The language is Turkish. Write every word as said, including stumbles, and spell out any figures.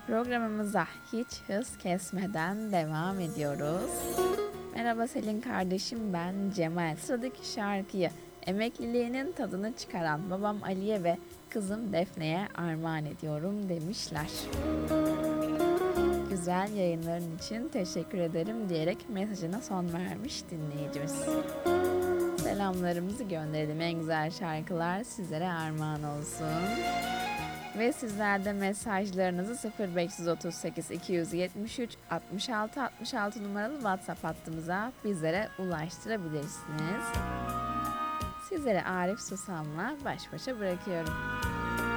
Programımıza hiç hız kesmeden devam ediyoruz. Merhaba Selin kardeşim, ben Cemal. Sıradaki şarkıyı emekliliğinin tadını çıkaran babam Ali'ye ve kızım Defne'ye armağan ediyorum demişler. Güzel yayınların için teşekkür ederim diyerek mesajına son vermiş dinleyicimiz. Selamlarımızı gönderelim. En güzel şarkılar sizlere armağan olsun. Ve sizler de mesajlarınızı sıfır beş otuz sekiz iki yüz yetmiş üç altmış altı altmış altı numaralı WhatsApp hattımıza bizlere ulaştırabilirsiniz. Sizlere Arif Susam'la baş başa bırakıyorum.